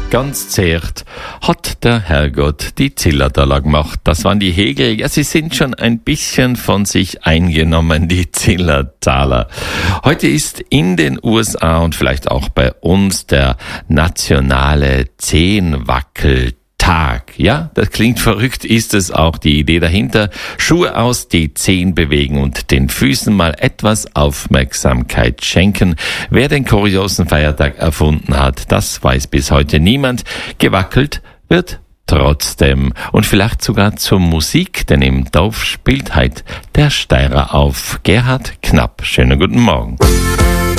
Ganz zart hat der Herrgott die Zillertaler gemacht. Das waren die Hegel. Ja, sie sind schon ein bisschen von sich eingenommen, die Zillertaler. Heute ist in den USA und vielleicht auch bei uns der nationale Zehenwackeltag. Ja, das klingt verrückt, ist es auch. Die Idee dahinter: Schuhe aus, die Zehen bewegen und den Füßen mal etwas Aufmerksamkeit schenken. Wer den kuriosen Feiertag erfunden hat, das weiß bis heute niemand. Gewackelt wird trotzdem. Und vielleicht sogar zur Musik, denn im Dorf spielt heute der Steirer auf. Gerhard Knapp. Schönen guten Morgen.